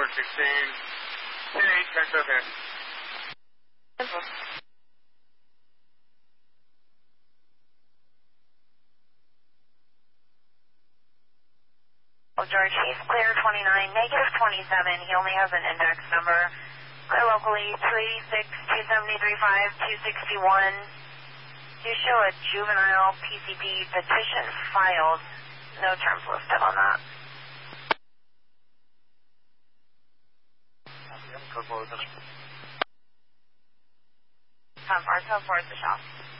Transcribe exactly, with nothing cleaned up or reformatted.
four sixteen. ten eight, check's okay. George, he's clear twenty-nine, negative twenty-seven. He only has an index number. Clear locally three six two seven three five two six one. You show a juvenile P C P petition filed. No terms listed on that. Come forward, come forward the shop.